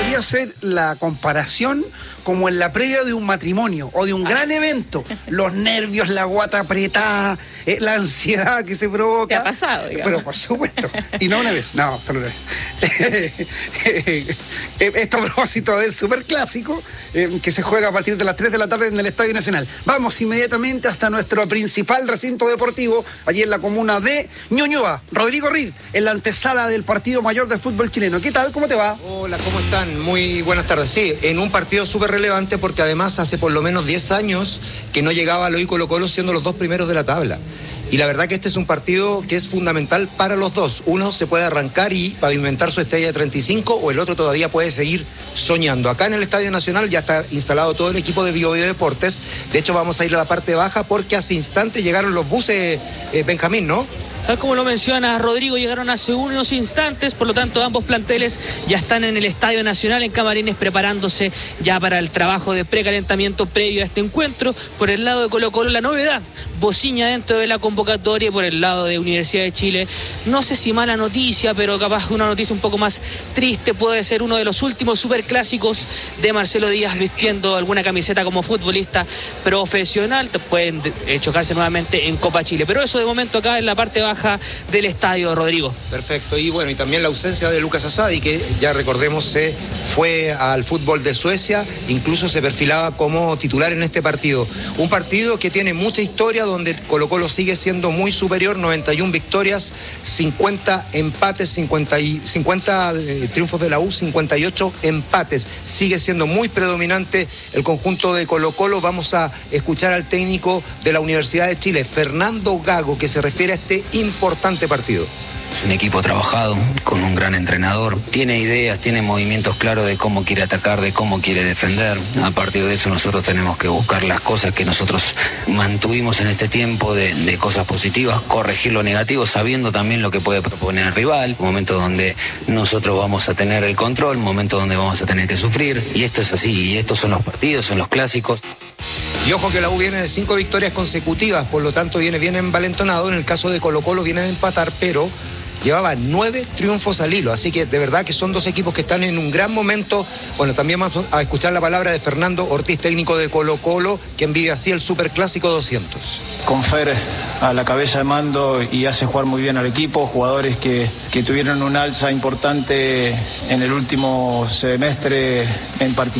podría ser la comparación como en la previa de un matrimonio o de un gran evento. Los nervios, la guata apretada, la ansiedad que se provoca. ¿Te ha pasado, digamos? Pero por supuesto. Y no una vez, no, solo una vez. Esto a propósito del superclásico que se juega a partir de las 3 de la tarde en el Estadio Nacional. Vamos inmediatamente hasta nuestro principal recinto deportivo, allí en la comuna de Ñuñoa. Rodrigo Riz, en la antesala del partido mayor del fútbol chileno. ¿Qué tal? ¿Cómo te va? Hola, ¿cómo están? Muy buenas tardes. Sí, en un partido súper relevante porque además hace por lo menos 10 años que no llegaba al hoy Colo-Colo siendo los dos primeros de la tabla. Y la verdad que este es un partido que es fundamental para los dos. Uno se puede arrancar y pavimentar su estrella de 35 o el otro todavía puede seguir soñando. Acá en el Estadio Nacional ya está instalado todo el equipo de Biobío Deportes. De hecho vamos a ir a la parte baja porque hace instantes llegaron los buses, Benjamín, ¿no? Tal como lo menciona Rodrigo, llegaron hace unos instantes, por lo tanto ambos planteles ya están en el Estadio Nacional, en camarines, preparándose ya para el trabajo de precalentamiento previo a este encuentro. Por el lado de Colo-Colo, la novedad, Bociña dentro de la convocatoria. Por el lado de Universidad de Chile, no sé si mala noticia, pero capaz una noticia un poco más triste, puede ser uno de los últimos superclásicos de Marcelo Díaz vistiendo alguna camiseta como futbolista profesional. Pueden chocarse nuevamente en Copa Chile, pero eso de momento acá en la parte baja del estadio, Rodrigo. Perfecto, y bueno, y también la ausencia de Lucas Asadi, que ya recordemos se fue al fútbol de Suecia, incluso se perfilaba como titular en este partido. Un partido que tiene mucha historia, donde Colo-Colo sigue siendo muy superior, 91 victorias, 50 empates, 50 triunfos de la U, 58 empates. Sigue siendo muy predominante el conjunto de Colo-Colo. Vamos a escuchar al técnico de la Universidad de Chile, Fernando Gago, que se refiere a este importante partido. Es un equipo trabajado, con un gran entrenador. Tiene ideas, tiene movimientos claros de cómo quiere atacar, de cómo quiere defender. A partir de eso nosotros tenemos que buscar las cosas que nosotros mantuvimos en este tiempo de cosas positivas, corregir lo negativo, sabiendo también lo que puede proponer el rival. Un momento donde nosotros vamos a tener el control, un momento donde vamos a tener que sufrir. Y esto es así, y estos son los partidos, son los clásicos. Y ojo que la U viene de 5 victorias consecutivas, por lo tanto viene bien envalentonado. En el caso de Colo-Colo viene de empatar, pero llevaba 9 triunfos al hilo, así que de verdad que son dos equipos que están en un gran momento. Bueno, también vamos a escuchar la palabra de Fernando Ortiz, técnico de Colo-Colo, quien vive así el Superclásico 200. Con Fer a la cabeza de mando y hace jugar muy bien al equipo, jugadores que tuvieron un alza importante en el último semestre en particular.